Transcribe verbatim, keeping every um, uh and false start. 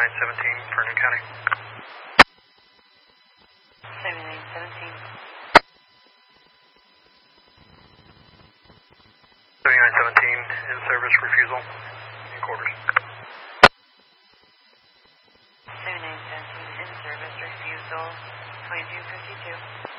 nine seventeen, Vernon County. seventy-nine seventeen. seventy-nine seventeen, in service, refusal, in quarters. seventy-nine seventeen, in service, refusal, twenty-two fifty-two.